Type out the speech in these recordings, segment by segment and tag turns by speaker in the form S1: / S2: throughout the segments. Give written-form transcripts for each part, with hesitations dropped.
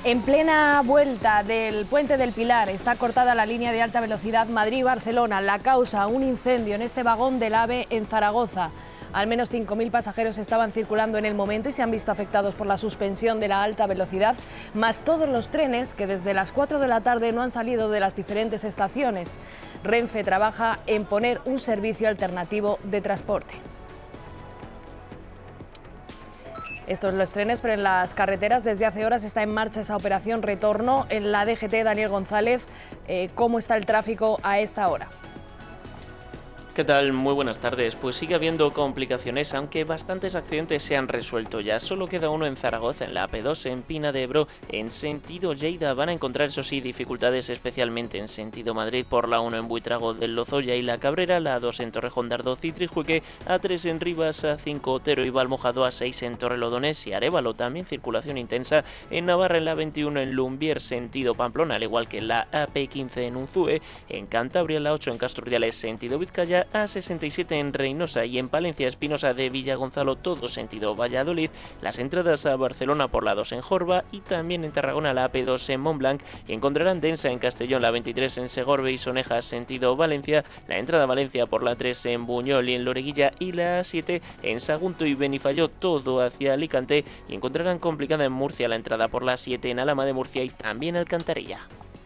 S1: En plena vuelta del Puente del Pilar está cortada la línea de alta velocidad Madrid-Barcelona. La causa, un incendio en este vagón del AVE en Zaragoza. Al menos 5.000 pasajeros estaban circulando en el momento y se han visto afectados por la suspensión de la alta velocidad, más todos los trenes que desde las 4 de la tarde no han salido de las diferentes estaciones. Renfe trabaja en poner un servicio alternativo de transporte. Estos son los trenes, pero en las carreteras desde hace horas está en marcha esa operación retorno. En la DGT, Daniel González, ¿cómo está el tráfico a esta hora?
S2: ¿Qué tal? Muy buenas tardes. Pues sigue habiendo complicaciones, aunque bastantes accidentes se han resuelto ya. Solo queda uno en Zaragoza, en la AP2, en Pina de Ebro, en sentido Lleida. Van a encontrar, eso sí, dificultades especialmente en sentido Madrid por la 1 en Buitrago del Lozoya y la Cabrera, la 2 en Torrejón de Ardoz y Trijueque, A3 en Rivas, A5 Otero y Valmojado, A6 en Torrelodones y Arévalo. También circulación intensa en Navarra, en la 21 en Lumbier, sentido Pamplona, al igual que en la AP15 en Unzúe, en Cantabria, la 8 en Casturdiales, sentido Vizcaya, A67 en Reynosa y en Palencia Espinosa de Villagonzalo, todo sentido Valladolid, las entradas a Barcelona por la 2 en Jorba y también en Tarragona la AP2 en Montblanc, y encontrarán densa en Castellón la 23 en Segorbe y Sonejas sentido Valencia, la entrada a Valencia por la 3 en Buñol y en Loreguilla y la A7 en Sagunto y Benifayó, todo hacia Alicante, y encontrarán complicada en Murcia la entrada por la 7 en Alhama de Murcia y también Alcantarilla.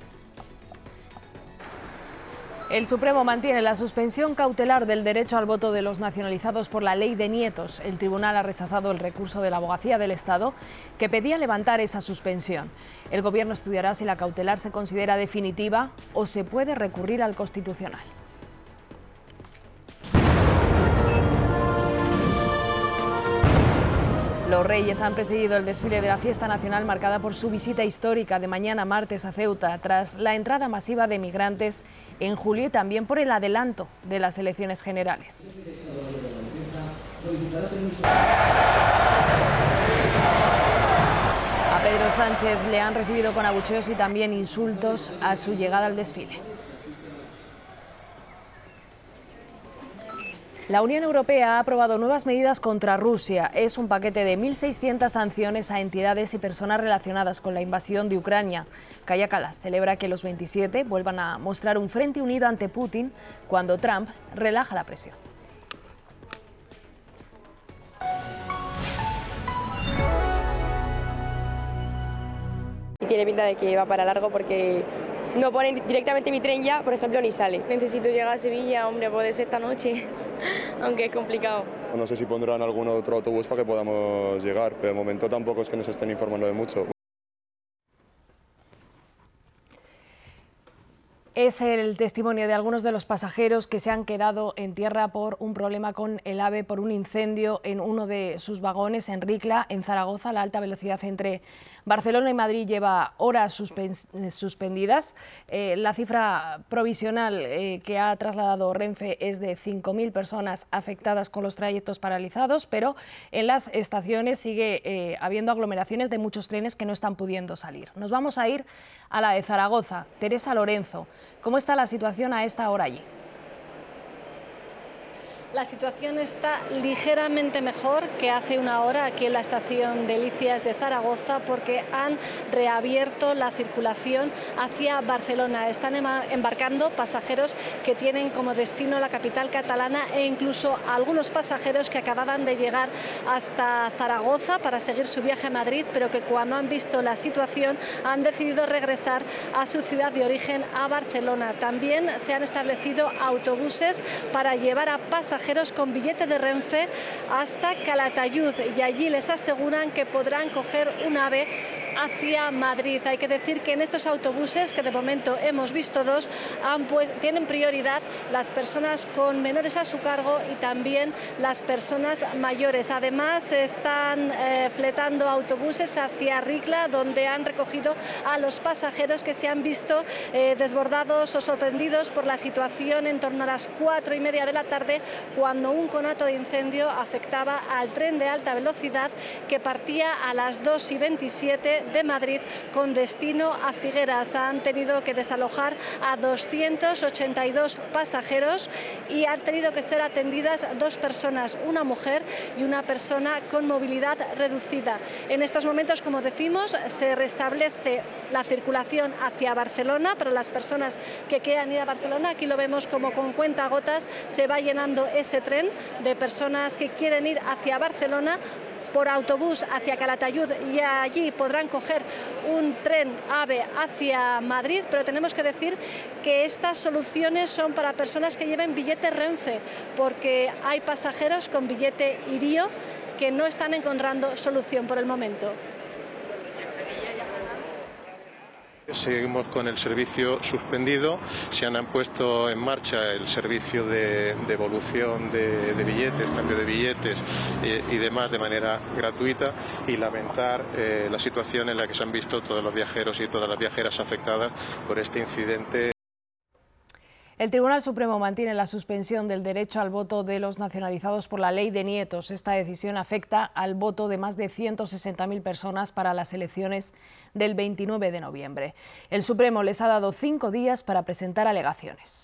S1: El Supremo mantiene la suspensión cautelar del derecho al voto de los nacionalizados por la Ley de Nietos. El tribunal ha rechazado el recurso de la Abogacía del Estado que pedía levantar esa suspensión. El Gobierno estudiará si la cautelar se considera definitiva o se puede recurrir al Constitucional. Los Reyes han presidido el desfile de la fiesta nacional marcada por su visita histórica de mañana martes a Ceuta, tras la entrada masiva de migrantes en julio y también por el adelanto de las elecciones generales. A Pedro Sánchez le han recibido con abucheos y también insultos a su llegada al desfile. La Unión Europea ha aprobado nuevas medidas contra Rusia. Es un paquete de 1.600 sanciones a entidades y personas relacionadas con la invasión de Ucrania. Kaja Kallas celebra que los 27 vuelvan a mostrar un frente unido ante Putin cuando Trump relaja la presión.
S3: Y tiene pinta de que va para largo porque no ponen directamente mi tren ya, por ejemplo, ni sale.
S4: Necesito llegar a Sevilla, hombre, puede ser esta noche, aunque es complicado.
S5: No sé si pondrán algún otro autobús para que podamos llegar, pero de momento tampoco es que nos estén informando de mucho.
S1: Es el testimonio de algunos de los pasajeros que se han quedado en tierra por un problema con el AVE, por un incendio en uno de sus vagones en Ricla, en Zaragoza. La alta velocidad entre Barcelona y Madrid lleva horas suspendidas. La cifra provisional que ha trasladado Renfe es de 5.000 personas afectadas con los trayectos paralizados, pero en las estaciones sigue habiendo aglomeraciones de muchos trenes que no están pudiendo salir. Nos vamos a ir a la de Zaragoza. Teresa Lorenzo, ¿cómo está la situación a esta hora allí?
S6: La situación está ligeramente mejor que hace una hora aquí en la estación Delicias de Zaragoza, porque han reabierto la circulación hacia Barcelona. Están embarcando pasajeros que tienen como destino la capital catalana e incluso algunos pasajeros que acababan de llegar hasta Zaragoza para seguir su viaje a Madrid, pero que cuando han visto la situación han decidido regresar a su ciudad de origen, a Barcelona. También se han establecido autobuses para llevar a pasajeros con billete de Renfe hasta Calatayud, y allí les aseguran que podrán coger un AVE hacia Madrid. Hay que decir que en estos autobuses, que de momento hemos visto dos, tienen prioridad las personas con menores a su cargo y también las personas mayores. Además, están fletando autobuses hacia Ricla, donde han recogido a los pasajeros que se han visto desbordados o sorprendidos por la situación en torno a las 4:30 de la tarde, cuando un conato de incendio afectaba al tren de alta velocidad que partía a las 2:27 Renfe de Madrid con destino a Figueras. Han tenido que desalojar a 282 pasajeros y han tenido que ser atendidas 2 personas, una mujer y una persona con movilidad reducida. En estos momentos, como decimos, se restablece la circulación hacia Barcelona para las personas que quieran ir a Barcelona. Aquí lo vemos como con cuentagotas se va llenando ese tren de personas que quieren ir hacia Barcelona por autobús hacia Calatayud y allí podrán coger un tren AVE hacia Madrid, pero tenemos que decir que estas soluciones son para personas que lleven billete Renfe, porque hay pasajeros con billete Irío que no están encontrando solución por el momento.
S7: Seguimos con el servicio suspendido, se han puesto en marcha el servicio de devolución de billetes, cambio de billetes y demás de manera gratuita, y lamentar la situación en la que se han visto todos los viajeros y todas las viajeras afectadas por este incidente.
S1: El Tribunal Supremo mantiene la suspensión del derecho al voto de los nacionalizados por la ley de nietos. Esta decisión afecta al voto de más de 160.000 personas para las elecciones del 29 de noviembre. El Supremo les ha dado 5 días para presentar alegaciones.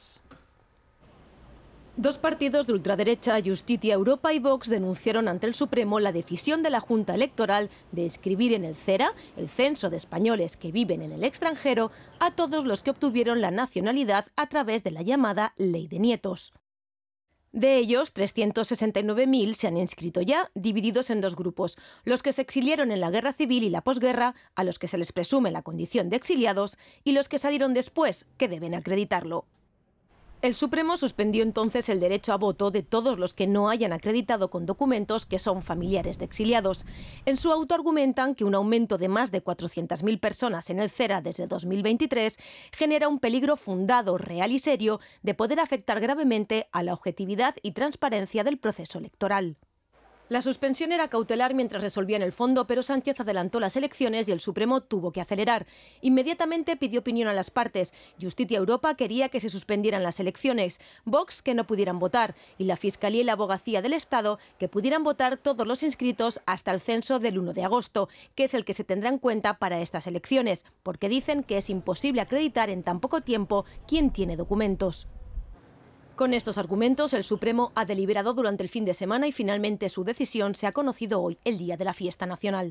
S8: 2 partidos de ultraderecha, Justitia Europa y Vox, denunciaron ante el Supremo la decisión de la Junta Electoral de inscribir en el CERA, el Censo de Españoles que viven en el extranjero, a todos los que obtuvieron la nacionalidad a través de la llamada Ley de Nietos. De ellos, 369.000 se han inscrito ya, divididos en 2 grupos, los que se exiliaron en la guerra civil y la posguerra, a los que se les presume la condición de exiliados, y los que salieron después, que deben acreditarlo. El Supremo suspendió entonces el derecho a voto de todos los que no hayan acreditado con documentos que son familiares de exiliados. En su auto argumentan que un aumento de más de 400.000 personas en el CERA desde 2023 genera un peligro fundado, real y serio de poder afectar gravemente a la objetividad y transparencia del proceso electoral. La suspensión era cautelar mientras resolvían el fondo, pero Sánchez adelantó las elecciones y el Supremo tuvo que acelerar. Inmediatamente pidió opinión a las partes. Justitia Europa quería que se suspendieran las elecciones, Vox que no pudieran votar y la Fiscalía y la Abogacía del Estado que pudieran votar todos los inscritos hasta el censo del 1 de agosto, que es el que se tendrá en cuenta para estas elecciones, porque dicen que es imposible acreditar en tan poco tiempo quién tiene documentos. Con estos argumentos, el Supremo ha deliberado durante el fin de semana y finalmente su decisión se ha conocido hoy, el día de la fiesta nacional.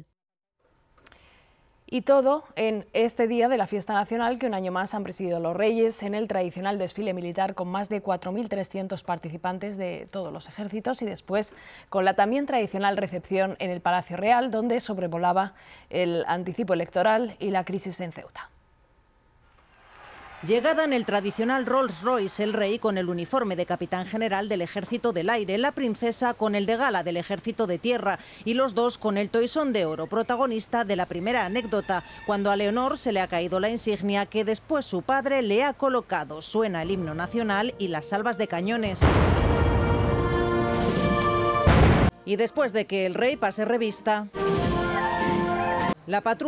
S1: Y todo en este día de la fiesta nacional que un año más han presidido los Reyes en el tradicional desfile militar con más de 4.300 participantes de todos los ejércitos y después con la también tradicional recepción en el Palacio Real, donde sobrevolaba el anticipo electoral y la crisis en Ceuta.
S9: Llegada en el tradicional Rolls Royce, el rey con el uniforme de capitán general del Ejército del Aire, la princesa con el de gala del Ejército de Tierra y los dos con el toisón de oro, protagonista de la primera anécdota, cuando a Leonor se le ha caído la insignia que después su padre le ha colocado. Suena el himno nacional y las salvas de cañones. Y después de que el rey pase revista, la patrulla